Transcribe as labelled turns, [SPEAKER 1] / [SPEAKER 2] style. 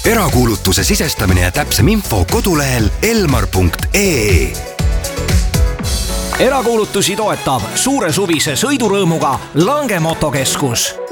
[SPEAKER 1] erakuulutuse sisestamine ja täpsem info kodulehel elmar.ee.
[SPEAKER 2] Erakuulutusi toetab suure suvise sõidurõõmuga Lange Motokeskus.